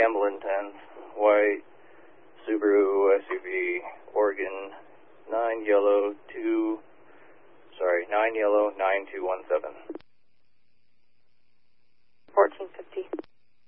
Hamlin 10, white, Subaru SUV, Oregon, 9 yellow 9217. 1450.